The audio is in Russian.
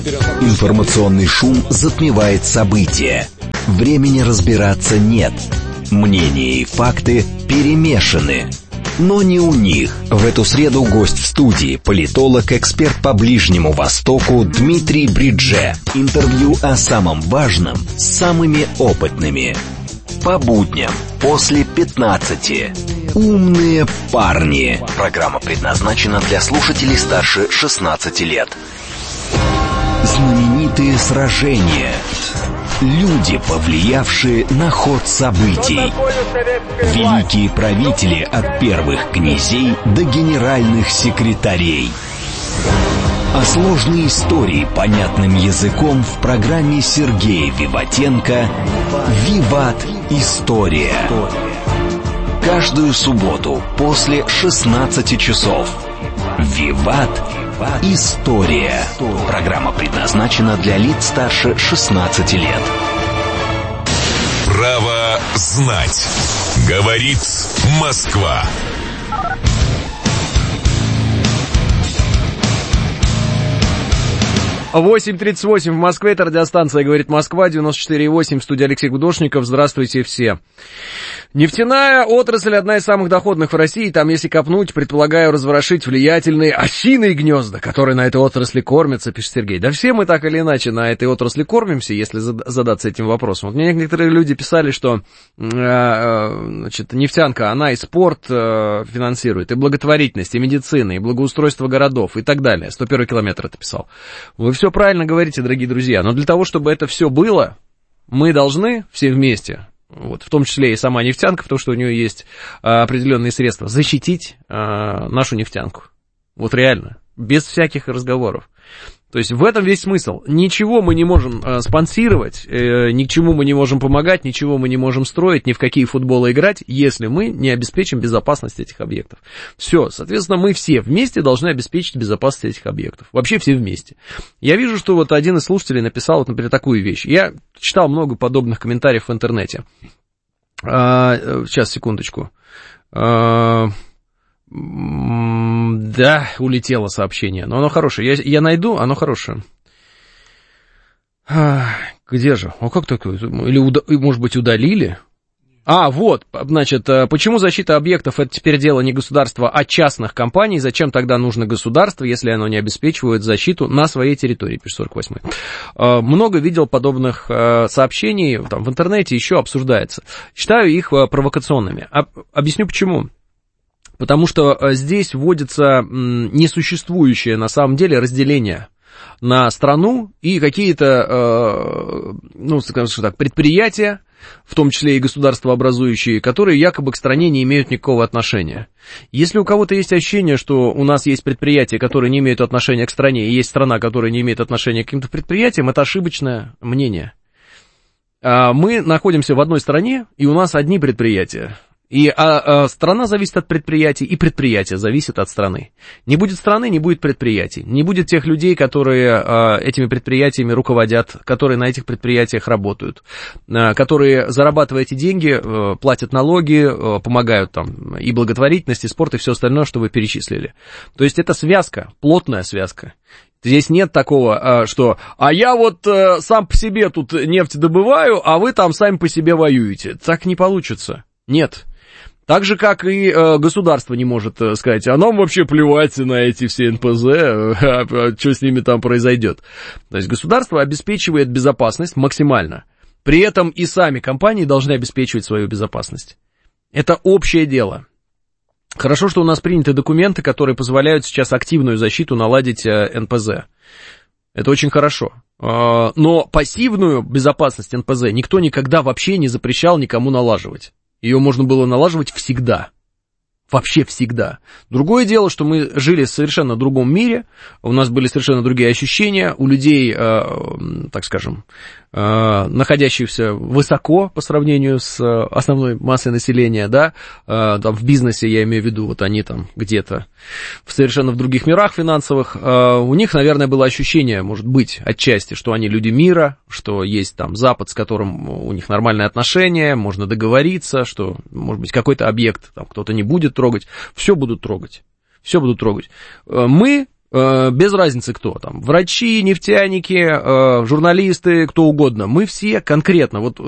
Информационный шум затмевает события. Времени разбираться нет. Мнения и факты перемешаны. Но не у них. В эту среду гость в студии, политолог, эксперт по Ближнему Востоку Дмитрий Бридже. Интервью о самом важном с самыми опытными. По будням после 15. Умные парни. Программа предназначена для слушателей старше 16 лет. Знаменитые сражения. Люди, повлиявшие на ход событий. Великие правители от первых князей до генеральных секретарей. А сложные истории понятным языком в программе Сергея Виватенко «Виват. История». Каждую субботу после 16 часов. «Виват. История». Программа предназначена для лиц старше 16 лет. Право знать. Говорит Москва. 8:38 в Москве, это радиостанция «Говорит Москва», 94,8, в студии Алексей Гудошников. Здравствуйте все. Нефтяная отрасль одна из самых доходных в России. Там, если копнуть, предполагаю разворошить влиятельные осиные гнезда, которые на этой отрасли кормятся, пишет Сергей. Да все мы так или иначе на этой отрасли кормимся, если задаться этим вопросом. Вот мне некоторые люди писали, что значит, нефтянка, она и спорт финансирует, и благотворительность, и медицина, и благоустройство городов, и так далее. 101 километр это писал. Вы все правильно говорите, дорогие друзья, но для того, чтобы это все было, мы должны все вместе, вот, в том числе и сама нефтянка, потому что у нее есть определенные средства, защитить нашу нефтянку. Вот реально, без всяких разговоров. То есть в этом весь смысл. Ничего мы не можем спонсировать, ни к чему мы не можем помогать, ничего мы не можем строить, ни в какие футболы играть, если мы не обеспечим безопасность этих объектов. Все, соответственно, мы все вместе должны обеспечить безопасность этих объектов. Вообще все вместе. Я вижу, что вот один из слушателей написал, вот, например, такую вещь. Я читал много подобных комментариев в интернете. Сейчас, секундочку. Да, улетело сообщение, но оно хорошее. Я найду, оно хорошее. Где же? О, как такое? Или, может быть, удалили? Вот, значит, почему защита объектов — это теперь дело не государства, а частных компаний? Зачем тогда нужно государство, если оно не обеспечивает защиту на своей территории, пишет 48-й. Много видел подобных сообщений, там, в интернете еще обсуждается. Считаю их провокационными. Объясню почему. Потому что здесь вводится несуществующее на самом деле разделение на страну и какие-то, ну, скажем так, предприятия, в том числе и государствообразующие, которые якобы к стране не имеют никакого отношения. Если у кого-то есть ощущение, что у нас есть предприятия, которые не имеют отношения к стране, и есть страна, которая не имеет отношения к каким-то предприятиям, это ошибочное мнение. Мы находимся в одной стране, и у нас одни предприятия. И страна зависит от предприятий, и предприятия зависят от страны. Не будет страны, не будет предприятий. Не будет тех людей, которые этими предприятиями руководят, которые на этих предприятиях работают, которые, зарабатывая эти деньги, платят налоги, помогают там и благотворительность, и спорт, и все остальное, что вы перечислили. То есть это связка, плотная связка. Здесь нет такого, что я вот сам по себе тут нефть добываю, а вы там сами по себе воюете. Так не получится. Нет. Так же, как и государство не может сказать, а нам вообще плевать на эти все НПЗ, что с ними там произойдет. То есть государство обеспечивает безопасность максимально. При этом и сами компании должны обеспечивать свою безопасность. Это общее дело. Хорошо, что у нас приняты документы, которые позволяют сейчас активную защиту наладить НПЗ. Это очень хорошо. Но пассивную безопасность НПЗ никто никогда вообще не запрещал никому налаживать. Ее можно было налаживать всегда. Вообще всегда. Другое дело, что мы жили в совершенно другом мире, у нас были совершенно другие ощущения, у людей, так скажем, находящихся высоко по сравнению с основной массой населения, да, там в бизнесе, я имею в виду, вот они там где-то совершенно в других мирах финансовых, у них, наверное, было ощущение, может быть, отчасти, что они люди мира, что есть там Запад, с которым у них нормальные отношения, можно договориться, что, может быть, какой-то объект там кто-то не будет трогать, все будут трогать. Мы без разницы кто там, врачи, нефтяники, журналисты, кто угодно, мы все конкретно, вот